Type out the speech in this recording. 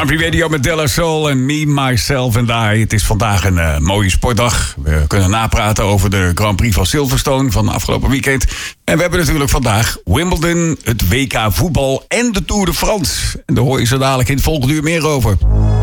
Country Radio met De La Soul en Me, Myself and I. Het is vandaag een mooie sportdag. We kunnen napraten over de Grand Prix van Silverstone van afgelopen weekend. En we hebben natuurlijk vandaag Wimbledon, het WK voetbal en de Tour de France. En daar hoor je zo dadelijk in het volgende uur meer over.